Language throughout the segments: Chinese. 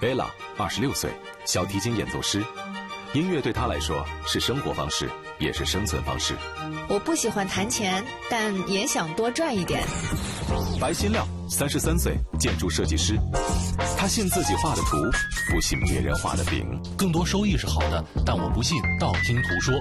Ella 26岁，小提琴演奏师。音乐对她来说是生活方式，也是生存方式。 我不喜欢弹钱，但也想多赚一点。 白新亮33岁，建筑设计师。他信自己画的图，不信别人画的饼。 更多收益是好的，但我不信道听途说。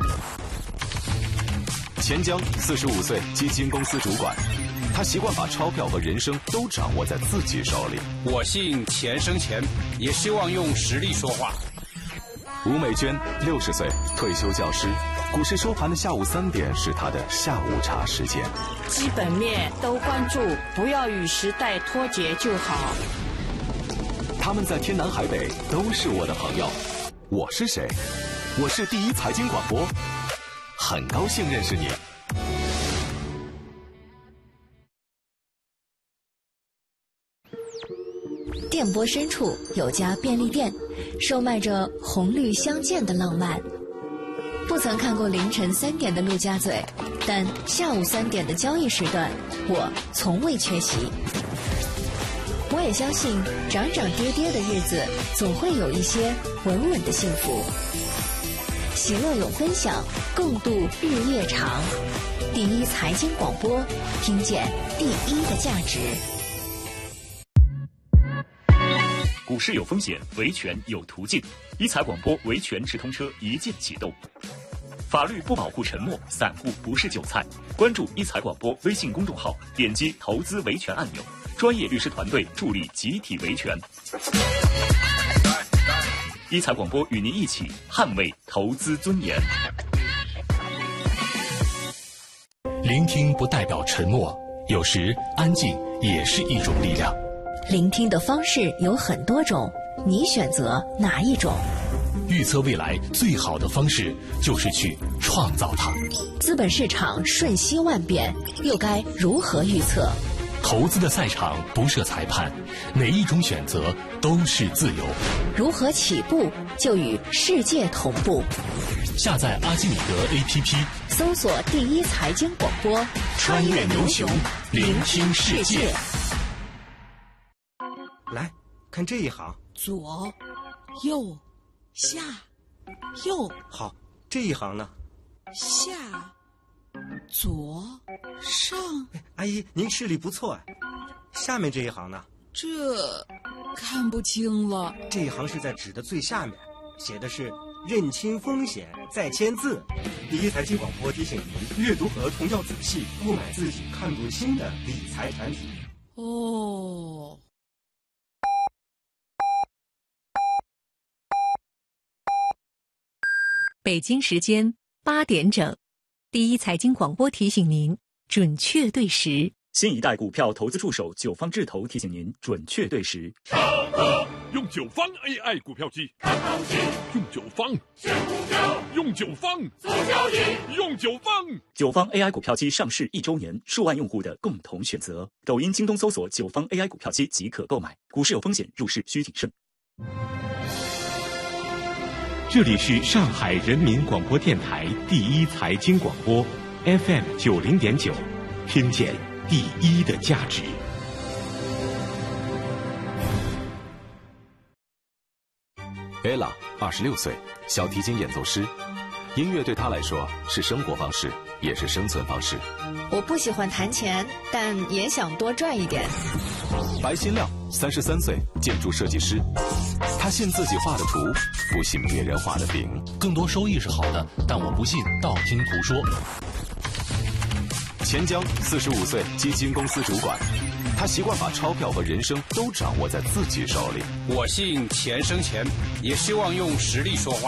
钱江45岁，基金公司主管。他习惯把钞票和人生都掌握在自己手里。 我信钱生钱，也希望用实力说话。 吴美娟60岁，退休教师。股市收盘的下午3点是她的下午茶时间。 基本面都关注，不要与时代脱节就好。 他们在天南海北都是我的朋友。我是谁？我是第一财经广播，很高兴认识你。 电波深处有家便利店，售卖着红绿相间的浪漫。不曾看过凌晨3点的陆家嘴，但下午3点的交易时段，我从未缺席。我也相信，涨涨跌跌的日子，总会有一些稳稳的幸福。喜乐有分享，共度日夜长。第一财经广播，听见第一的价值。 股市有风险，维权有途径。一财广播维权直通车一键启动。法律不保护沉默，散户不是韭菜。关注一财广播微信公众号，点击投资维权按钮，专业律师团队助力集体维权。一财广播与您一起捍卫投资尊严。 聆听不代表沉默，有时安静也是一种力量。 聆听的方式有很多种，你选择哪一种？ 预测未来最好的方式就是去创造它。 资本市场瞬息万变，又该如何预测？ 投资的赛场不设裁判，哪一种选择都是自由。 如何起步就与世界同步？ 下载阿基米德 APP， 搜索第一财经广播， 穿越牛熊，聆听世界。 来看这一行， 左右下右。 好，这一行呢？ 下左上。 阿姨，您视力不错哎。下面这一行呢？ 这看不清了。 这一行是在纸的最下面，写的是认清风险再签字。第一财经广播提醒您，阅读合同要仔细，不买自己看不清的理财产品。 哦。 北京时间8点整，第一财经广播提醒您准确对时。 新一代股票投资助手九方智投提醒您准确对时。 用九方 AI 股票机看行情，用九方选股票，用九方做交易，用九方。 九方 AI 股票机上市1周年，数万用户的共同选择。抖音、京东搜索九方 AI 股票机即可购买。股市有风险，入市需谨慎。 这里是上海人民广播电台第一财经广播 FM 90.9，听见第一的价值。 Ella 26岁，小提琴演奏师。音乐对她来说是生活方式，也是生存方式。 我不喜欢弹钱，但也想多赚一点。 白新亮33岁，建筑设计师。他信自己画的图，不信别人画的饼。 更多收益是好的，但我不信道听途说。 钱江45岁，基金公司主管。他习惯把钞票和人生都掌握在自己手里。 我信钱生钱，也希望用实力说话。